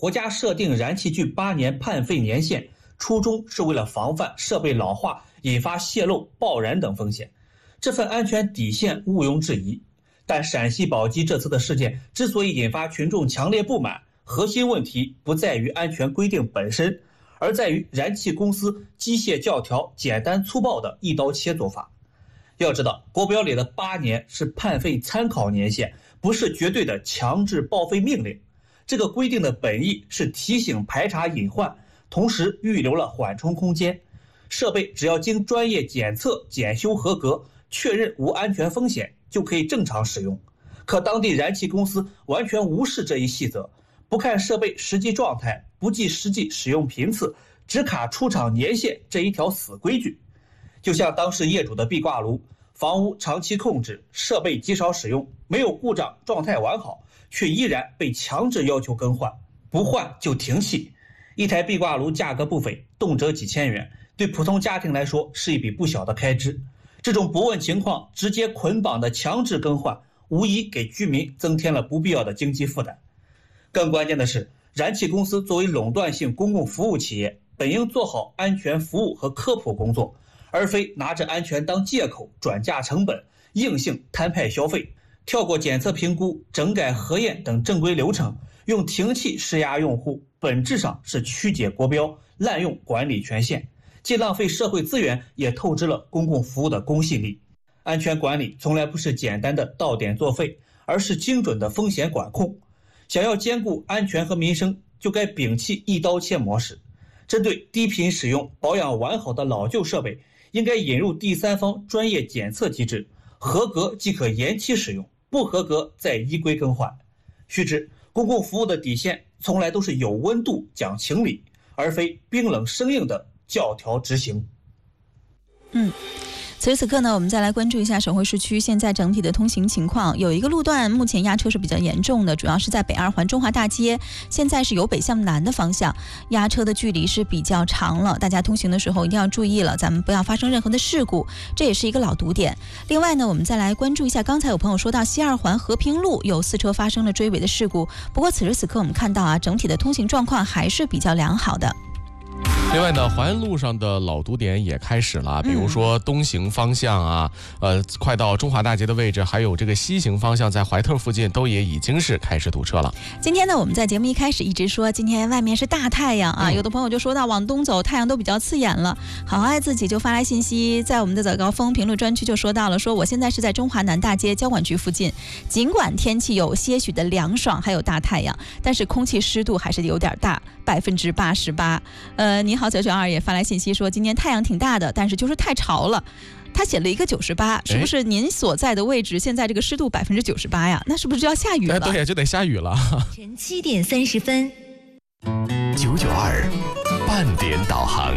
国家设定燃气具8年判废年限，初衷是为了防范设备老化引发泄漏、爆燃等风险，这份安全底线毋庸置疑。但陕西宝鸡这次的事件之所以引发群众强烈不满，核心问题不在于安全规定本身，而在于燃气公司机械教条、简单粗暴的一刀切做法。要知道，国标里的8年是判废参考年限，不是绝对的强制报废命令。这个规定的本意是提醒排查隐患，同时预留了缓冲空间。设备只要经专业检测、检修合格，确认无安全风险，就可以正常使用。可当地燃气公司完全无视这一细则，不看设备实际状态，不计实际使用频次，只卡出厂年限这一条死规矩。就像当时业主的壁挂炉，房屋长期控制，设备极少使用，没有故障，状态完好，却依然被强制要求更换，不换就停气。一台壁挂炉价格不菲，动辄几千元，对普通家庭来说是一笔不小的开支。这种不问情况直接捆绑的强制更换，无疑给居民增添了不必要的经济负担。更关键的是，燃气公司作为垄断性公共服务企业，本应做好安全服务和科普工作，而非拿着安全当借口转嫁成本，硬性摊派消费，跳过检测评估、整改核验等正规流程，用停气施压用户，本质上是曲解国标，滥用管理权限，既浪费社会资源，也透支了公共服务的公信力。安全管理从来不是简单的到点作废，而是精准的风险管控。想要兼顾安全和民生，就该摒弃一刀切模式。针对低频使用、保养完好的老旧设备，应该引入第三方专业检测机制，合格即可延期使用，不合格再依规更换。须知，公共服务的底线从来都是有温度、讲情理，而非冰冷生硬的教条执行。 此时此刻呢，我们再来关注一下省会市区现在整体的通行情况。有一个路段目前压车是比较严重的，主要是在北二环中华大街，现在是由北向南的方向，压车的距离是比较长了，大家通行的时候一定要注意了，咱们不要发生任何的事故，这也是一个老堵点。另外呢，我们再来关注一下，刚才有朋友说到西二环和平路有4车发生了追尾的事故，不过此时此刻我们看到整体的通行状况还是比较良好的。 另外呢，淮安路上的老堵点也开始了，比如说东行方向啊，快到中华大街的位置，还有这个西行方向在怀特附近都也已经是开始堵车了。 今天呢，我们在节目一开始一直说今天外面是大太阳啊，有的朋友就说到往东走太阳都比较刺眼了。好爱自己就发来信息，在我们的早高峰评论专区就说到了，说我现在是在中华南大街交管局附近，尽管天气有些许的凉爽，还有大太阳，但是空气湿度还是有点大，88%。你好992也发来信息说今天太阳挺大的，但是就是太潮了。他写了一个98，是不是您所在的位置现在这个湿度98%呀？那是不是就要下雨了？ 对呀，就得下雨了。 晨7点30分 992半点导航。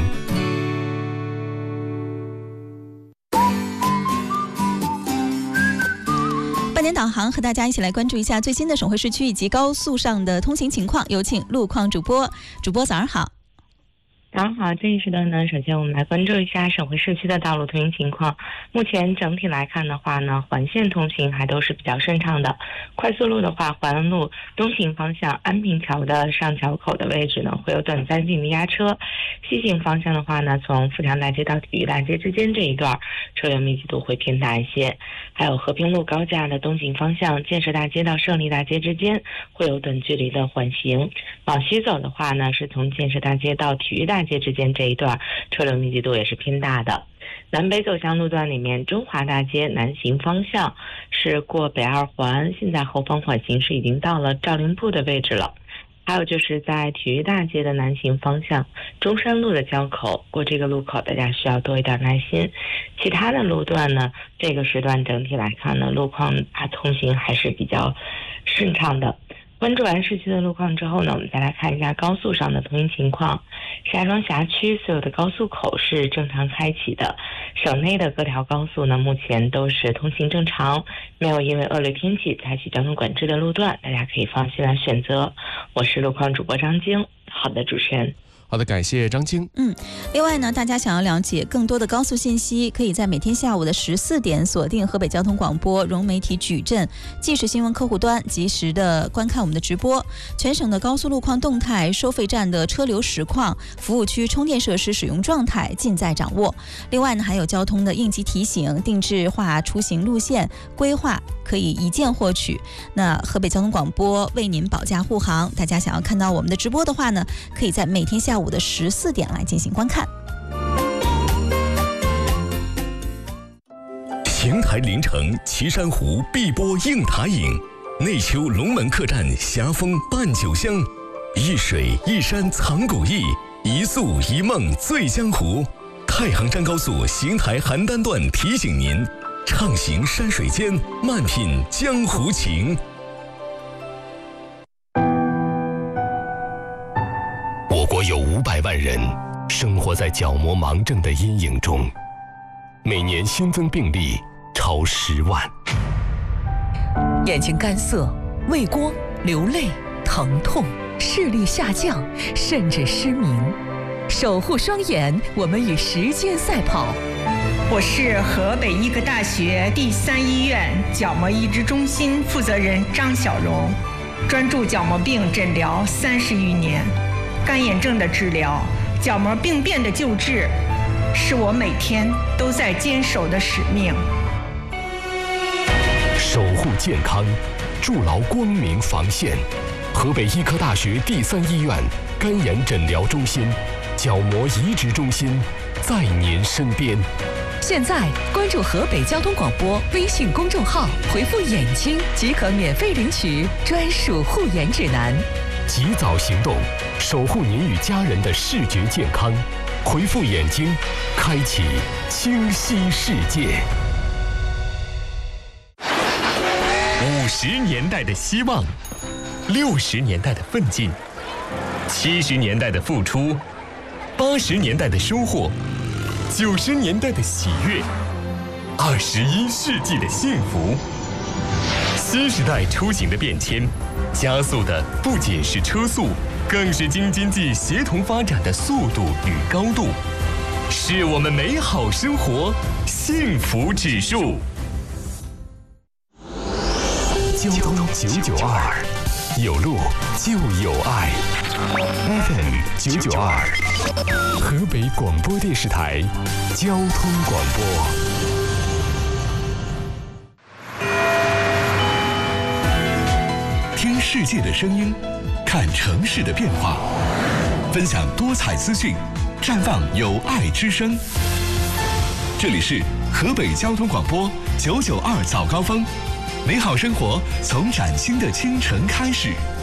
半点导航和大家一起来关注一下最新的省会市区以及高速上的通行情况，有请路况主播早上好。 早上好，这一时段呢，首先我们来关注一下省会市区的道路通行情况。目前整体来看的话呢，环线通行还都是比较顺畅的。快速路的话，淮安路东行方向安平桥的上桥口的位置呢，会有短暂性的压车。西行方向的话呢，从富强大街到体育大街之间这一段车流密集度会偏大一些。还有和平路高架的东行方向建设大街到胜利大街之间会有短距离的缓行。往西走的话呢，是从建设大街到体育大街之间这一段车流密集度也是偏大的。南北走向路段里面，中华大街南行方向是过北二环，现在后方缓行是已经到了赵林铺的位置了。还有就是在体育大街的南行方向，中山路的交口过这个路口，大家需要多一点耐心。其他的路段呢，这个时段整体来看呢，路况通行还是比较顺畅的。关注完市区的路况之后呢，我们再来看一下高速上的通行情况。石家庄辖区所有的高速口是正常开启的，省内的各条高速呢，目前都是通行正常，没有因为恶劣天气采取交通管制的路段，大家可以放心来选择。我是路况主播张晶。好的，主持人。 好的，感谢张晶。 另外呢，大家想要了解更多的高速信息，可以在每天下午的14点锁定河北交通广播融媒体矩阵即时新闻客户端，及时的观看我们的直播。全省的高速路况动态、收费站的车流实况、服务区充电设施使用状态尽在掌握。另外呢，还有交通的应急提醒、定制化出行路线规划，可以一键获取。那河北交通广播为您保驾护航，大家想要看到我们的直播的话呢，可以在每天下午的14点来进行观看。 邢台临城岐山湖碧波映塔影，内丘龙门客栈霞风伴酒香，一水一山藏古意，一宿一梦醉江湖。太行山高速邢台邯郸段提醒您，畅行山水间，慢品江湖情。我国有500万人生活在角膜盲症的阴影中，每年新增病例超10万。 眼睛干涩、畏光、流泪、疼痛、视力下降，甚至失明。守护双眼，我们与时间赛跑。 我是河北医科大学第3医院角膜移植中心负责人张小荣，专注角膜病诊疗30余年，干眼症的治疗、角膜病变的救治，是我每天都在坚守的使命。 守护健康，筑牢光明防线。河北医科大学第3医院干眼诊疗中心、角膜移植中心在您身边。 现在关注河北交通广播微信公众号，回复“眼睛”即可免费领取专属护眼指南。 及早行动，守护您与家人的视觉健康。回复“眼睛”，开启清晰世界。50年代的希望，60年代的奋进，70年代的付出，80年代的收获，90年代的喜悦，21世纪的幸福。新时代出行的变迁，加速的不仅是车速，更是京津冀协同发展的速度与高度，是我们美好生活幸福指数。交通992，有路就有爱。FM 992，河北广播电视台交通广播。听世界的声音，看城市的变化，分享多彩资讯，绽放有爱之声。这里是河北交通广播992早高峰，美好生活从崭新的清晨开始。